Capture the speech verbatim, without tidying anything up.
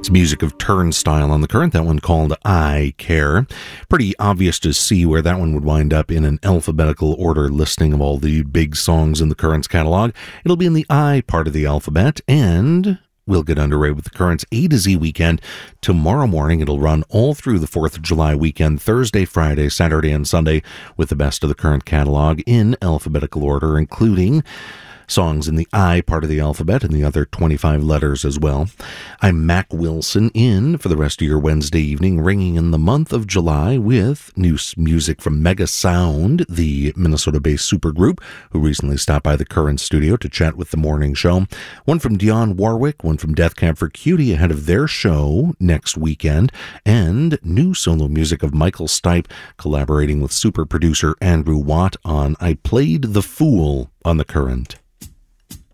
It's music of Turnstile on the Current, that one called I Care. Pretty obvious to see where that one would wind up in an alphabetical order listing of all the big songs in the Current's catalog. It'll be in the I part of the alphabet, and we'll get underway with the Current's A to Z weekend tomorrow morning. It'll run all through the fourth of July weekend, Thursday, Friday, Saturday, and Sunday, with the best of the Current catalog in alphabetical order, including songs in the I part of the alphabet and the other twenty-five letters as well. I'm Mac Wilson, in for the rest of your Wednesday evening, ringing in the month of July with new music from Mega Sound, the Minnesota-based supergroup who recently stopped by the Current studio to chat with the morning show. One from Dionne Warwick, one from Death Cab for Cutie ahead of their show next weekend, and new solo music of Michael Stipe collaborating with super producer Andrew Watt on I Played the Fool on the Current.